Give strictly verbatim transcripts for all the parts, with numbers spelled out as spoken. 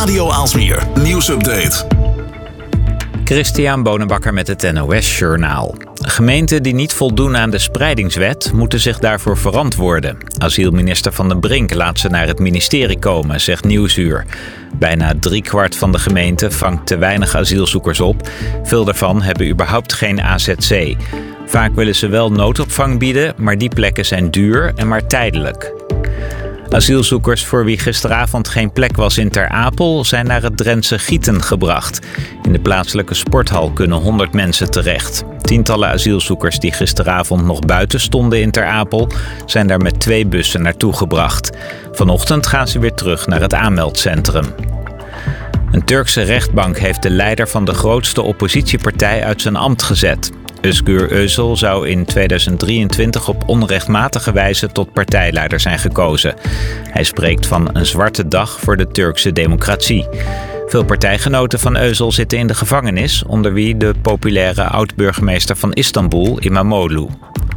Radio Aalsmeer nieuwsupdate. Christian Bonenbakker met het N O S-journaal. Gemeenten die niet voldoen aan de spreidingswet moeten zich daarvoor verantwoorden. Asielminister Van den Brink laat ze naar het ministerie komen, zegt Nieuwsuur. Bijna driekwart van de gemeenten vangt te weinig asielzoekers op. Veel daarvan hebben überhaupt geen A Z C. Vaak willen ze wel noodopvang bieden, maar die plekken zijn duur en maar tijdelijk. Asielzoekers voor wie gisteravond geen plek was in Ter Apel zijn naar het Drentse Gieten gebracht. In de plaatselijke sporthal kunnen honderd mensen terecht. Tientallen asielzoekers die gisteravond nog buiten stonden in Ter Apel zijn daar met twee bussen naartoe gebracht. Vanochtend gaan ze weer terug naar het aanmeldcentrum. Een Turkse rechtbank heeft de leider van de grootste oppositiepartij uit zijn ambt gezet. Özgür Özel zou in tweeduizend drieëntwintig op onrechtmatige wijze tot partijleider zijn gekozen. Hij spreekt van een zwarte dag voor de Turkse democratie. Veel partijgenoten van Özel zitten in de gevangenis, onder wie de populaire oud-burgemeester van Istanbul, Imamoglu.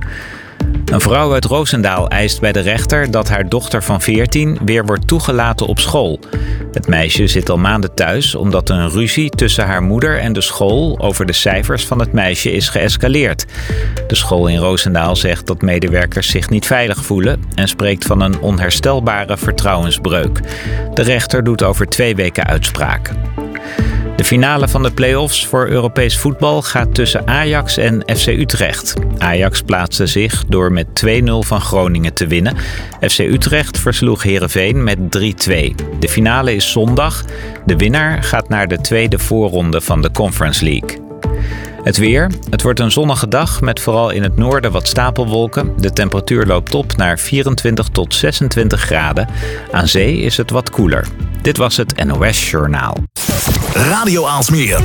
Een vrouw uit Roosendaal eist bij de rechter dat haar dochter van veertien weer wordt toegelaten op school. Het meisje zit al maanden thuis omdat een ruzie tussen haar moeder en de school over de cijfers van het meisje is geëscaleerd. De school in Roosendaal zegt dat medewerkers zich niet veilig voelen en spreekt van een onherstelbare vertrouwensbreuk. De rechter doet over twee weken uitspraak. De finale van de play-offs voor Europees voetbal gaat tussen Ajax en F C Utrecht. Ajax plaatste zich door met twee nul van Groningen te winnen. F C Utrecht versloeg Heerenveen met drie twee. De finale is zondag. De winnaar gaat naar de tweede voorronde van de Conference League. Het weer. Het wordt een zonnige dag met vooral in het noorden wat stapelwolken. De temperatuur loopt op naar vierentwintig tot zesentwintig graden. Aan zee is het wat koeler. Dit was het N O S-journaal. Radio Aalsmeer.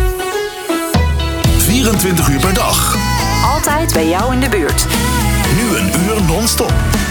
vierentwintig uur per dag. Altijd bij jou in de buurt. Nu een uur non-stop.